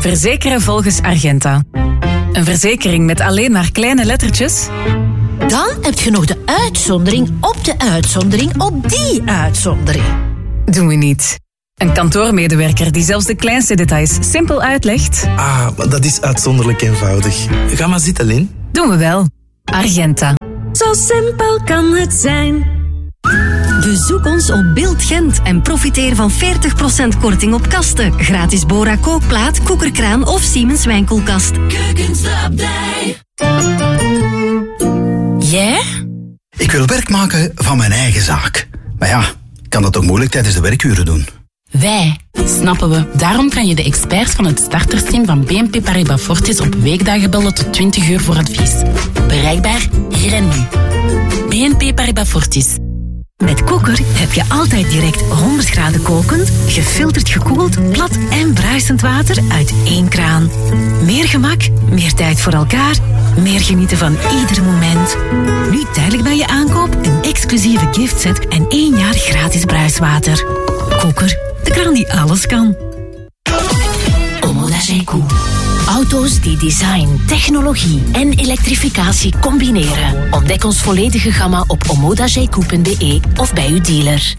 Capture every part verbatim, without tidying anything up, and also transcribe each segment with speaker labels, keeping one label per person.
Speaker 1: Verzekeren volgens Argenta. Een verzekering met alleen maar kleine lettertjes?
Speaker 2: Dan heb je nog de uitzondering op de uitzondering op die uitzondering.
Speaker 1: Doen we niet. Een kantoormedewerker die zelfs de kleinste details simpel uitlegt?
Speaker 3: Ah, maar dat is uitzonderlijk eenvoudig. Ga maar zitten, Lin.
Speaker 1: Doen we wel. Argenta.
Speaker 4: Zo simpel kan het zijn. Bezoek ons op Beeld Gent en profiteer van veertig procent korting op kasten. Gratis Bora kookplaat, koekerkraan of Siemens wijnkoelkast.
Speaker 5: Keukenslabdij.
Speaker 2: Jij?
Speaker 6: Ik wil werk maken van mijn eigen zaak. Maar ja, ik kan dat toch moeilijk tijdens de werkuren doen?
Speaker 7: Wij, snappen we. Daarom kan je de experts van het startersteam van B N P Paribas Fortis op weekdagen bellen tot twintig uur voor advies. Bereikbaar hier en nu. B N P Paribas Fortis.
Speaker 4: Met Koker heb je altijd direct honderd graden kokend, gefilterd gekoeld, plat en bruisend water uit één kraan. Meer gemak, meer tijd voor elkaar, meer genieten van ieder moment. Nu tijdelijk bij je aankoop een exclusieve giftset en één jaar gratis bruiswater. Koker, de kraan die alles kan.
Speaker 2: Omodageku. Auto's die design, technologie en elektrificatie combineren. Ontdek ons volledige gamma op omodageku punt b e of bij uw dealer.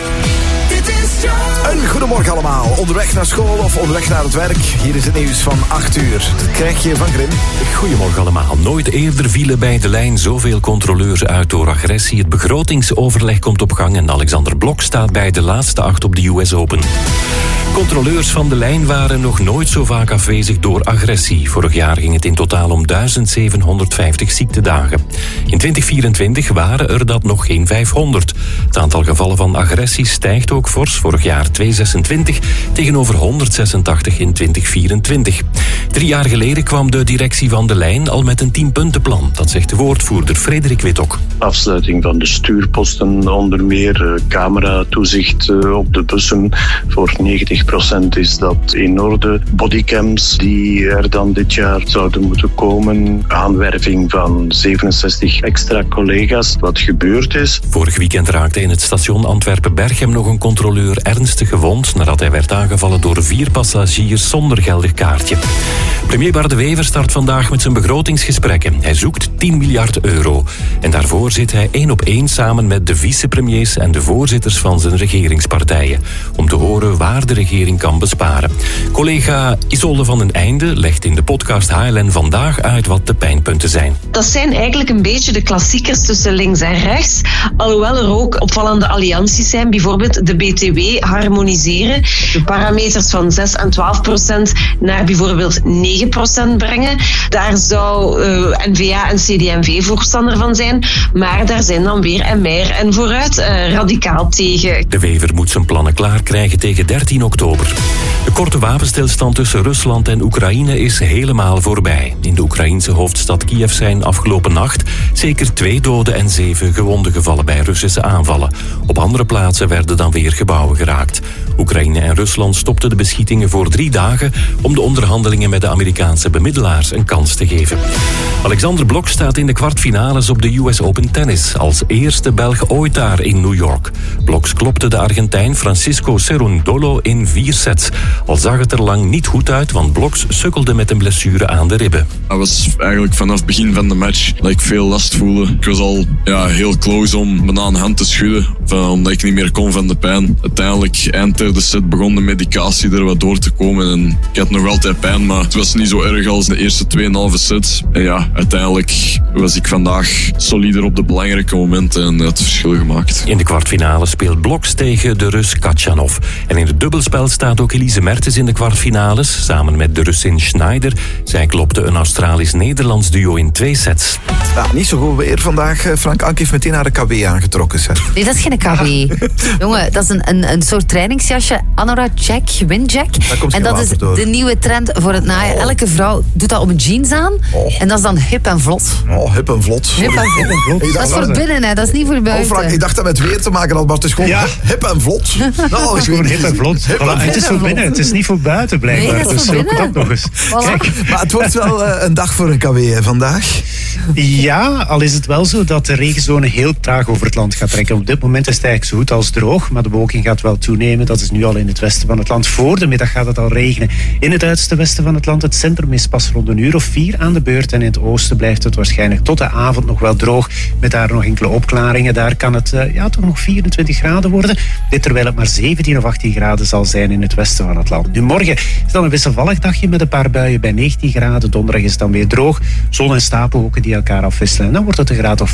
Speaker 8: Een goedemorgen allemaal. Onderweg naar school of onderweg naar het werk. Hier is het nieuws van acht uur. Dat krijg je van Grim.
Speaker 9: Goedemorgen allemaal. Nooit eerder vielen bij de lijn zoveel controleurs uit door agressie. Het begrotingsoverleg komt op gang en Alexander Blok staat bij de laatste acht op de U S Open. Controleurs van de lijn waren nog nooit zo vaak afwezig door agressie. Vorig jaar ging het in totaal om duizend zevenhonderdvijftig ziektedagen. In twintig vierentwintig waren er dat nog geen vijfhonderd. Het aantal gevallen van agressie stijgt ook fors. Vorig jaar tweehonderdzesentwintig tegenover honderdzesentachtig in twintig vierentwintig. Drie jaar geleden kwam de directie van de lijn al met een tienpuntenplan. Dat zegt de woordvoerder Frederik Wittok.
Speaker 10: Afsluiting van de stuurposten, onder meer cameratoezicht op de bussen. Voor negentig procent is dat in orde. Bodycams die er dan dit jaar zouden moeten komen. Aanwerving van zevenenzestig extra collega's. Wat gebeurd is.
Speaker 9: Vorig weekend raakte in het station Antwerpen-Berchem nog een controleur ernstig gewond nadat hij werd aangevallen door vier passagiers zonder geldig kaartje. Premier Bart De Wever start vandaag met zijn begrotingsgesprekken. Hij zoekt tien miljard euro. En daarvoor zit hij één op één samen met de vicepremiers en de voorzitters van zijn regeringspartijen. Om te horen waar de regering kan besparen. Collega Isolde van den Einde legt in de podcast H L N Vandaag uit wat de pijnpunten zijn.
Speaker 11: Dat zijn eigenlijk een beetje de klassiekers tussen links en rechts. Alhoewel er ook opvallende allianties zijn. Bijvoorbeeld de B T W harmoniseren. De parameters van zes en twaalf procent naar bijvoorbeeld negen procent brengen. Daar zou uh, N V A en C D M V voorstander van zijn. Maar daar zijn dan weer M R en Vooruit uh, radicaal tegen.
Speaker 9: De Wever moet zijn plannen klaar krijgen tegen dertien oktober. De korte wapenstilstand tussen Rusland en Oekraïne is helemaal voorbij. In de Oekraïense hoofdstad Kiev zijn afgelopen nacht zeker twee doden en zeven gewonden gevallen bij Russische aanvallen. Op andere plaatsen werden dan weer gebouwen geraakt. Oekraïne en Rusland stopten de beschietingen voor drie dagen om de onderhandelingen met de Amerikaanse bemiddelaars een kans te geven. Alexander Blok staat in de kwartfinales op de U S Open Tennis als eerste Belg ooit daar in New York. Bloks klopte de Argentijn Francisco Cerundolo in vier sets. Al zag het er lang niet goed uit, want Bloks sukkelde met een blessure aan de ribben.
Speaker 12: Dat was eigenlijk vanaf het begin van de match dat ik veel last voelde. Ik was al ja, heel close om me aan de hand te schudden, omdat ik niet meer kon van de pijn. Uiteindelijk, eind derde set, begon de medicatie er wat door te komen. En ik had nog altijd pijn, maar het was niet zo erg als de eerste tweeënhalve sets. En ja, uiteindelijk was ik vandaag solider op de belangrijke momenten en het verschil gemaakt.
Speaker 9: In de kwartfinale speelt Bloks tegen de Rus Katjanov. En in het dubbelspel staat ook Elise Mertens in de kwartfinales. Samen met de Russin Schneider. Zij klopte een Australisch-Nederlands duo in twee sets.
Speaker 8: Ja, niet zo goed weer vandaag. Frank Ank heeft meteen haar K B aangetrokken. Zeg.
Speaker 13: Nee, dat is geen K B. Jongen, dat is een, een, een soort trainingsjasje. Anorak Jack, Windjack. En dat is door. De nieuwe trend voor het naaien. Oh. Elke vrouw doet dat op een jeans aan. Oh. En dat is dan hip en vlot.
Speaker 8: Oh, hip en vlot.
Speaker 13: Hip en vlot. vlot. Dat, dat is voor binnen, hè. Dat is niet voor buiten.
Speaker 8: Oh, Frank, ik dacht dat met weer te maken had, maar het is gewoon ja. hip en vlot.
Speaker 14: Nou, het is gewoon hip en vlot. Hip voilà, en het is voor binnen, het is niet voor buiten blijkbaar.
Speaker 13: Nee, dat is
Speaker 14: dus
Speaker 13: voor binnen.
Speaker 14: Dat nog eens.
Speaker 13: Voilà.
Speaker 8: Kijk. Maar het wordt wel uh, een dag voor een K W vandaag.
Speaker 14: Ja, al is het wel zo dat de regenzone heel traag over het land gaat trekken. Op dit moment is het eigenlijk zo goed als droog, maar de bewolking gaat wel toenemen. Dat is nu al in het westen van het land. Voor de middag gaat het al regenen. In het uiterste westen van het land, het centrum is pas rond een uur of vier aan de beurt. En in het oosten blijft het waarschijnlijk tot de avond nog wel droog. Met daar nog enkele opklaringen. Daar kan het uh, ja, toch nog vierentwintig graden worden. Dit terwijl het maar zeventien of achttien graden zal zijn in het westen van het land. Nu morgen is dan een wisselvallig dagje met een paar buien bij negentien graden. Donderdag is het dan weer droog. Zon en stapelwolken die elkaar afwisselen. En dan wordt het een graad of